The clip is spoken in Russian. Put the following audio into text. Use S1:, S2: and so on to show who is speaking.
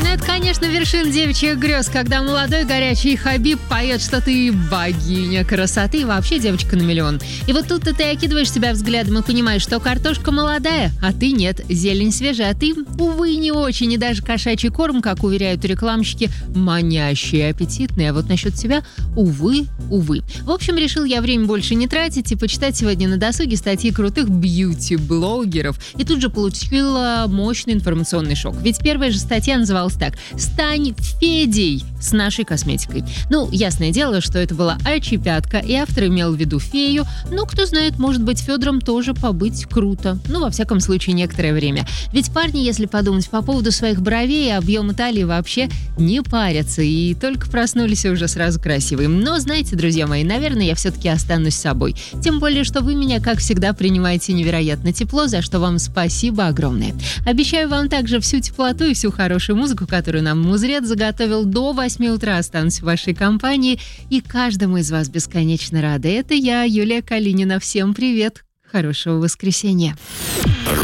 S1: ну это, конечно, вершина девичьих грез, когда молодой горячий Хабиб поет, что ты богиня красоты и вообще девочка на миллион. И вот тут-то ты окидываешь себя взглядом и понимаешь, что картошка молодая, а ты нет, зелень свежая, а ты, увы, не очень, и даже кошачий корм, как уверяют рекламщики, манящий и аппетитный, а вот насчет себя, увы. В общем, решил я время больше не тратить и почитать сегодня на досуге статьи крутых бьюти-блогеров, и тут же получила мощный информационный шок. Ведь первая же статья называлась так: «Стань Федей с нашей косметикой». Ну, ясное дело, что это была ачипятка, и автор имел в виду фею, но, кто знает, может быть, Федором тоже побыть круто. Ну, во всяком случае, некоторое время. Ведь парни, если подумать по поводу своих бровей и объема талии, вообще не парятся, и только проснулись и уже сразу красивые. Но, знаете, друзья мои, наверное, я все-таки останусь собой. Тем более, что вы меня, как всегда, принимаете невероятно тепло, за что вам спасибо огромное. Обещаю вам также всю теплоту и всю хорошую музыку, которую нам Музрет заготовил до 8 утра. Останусь в вашей компании и каждому из вас бесконечно рада. Это я, Юлия Калинина. Всем привет. Хорошего воскресенья.